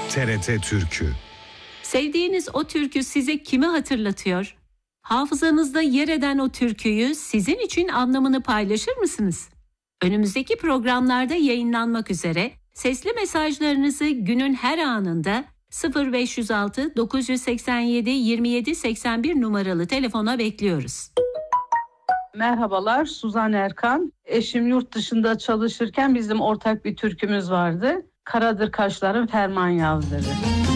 TRT Türkü. Sevdiğiniz o türkü size kimi hatırlatıyor? Hafızanızda yer eden o türküyü sizin için anlamını paylaşır mısınız? Önümüzdeki programlarda yayınlanmak üzere sesli mesajlarınızı günün her anında 0506 987 27 81 numaralı telefona bekliyoruz. Merhabalar, Suzan Erkan. Eşim yurt dışında çalışırken bizim ortak bir türkümüz vardı. Karadır kaşların ferman yazdırır.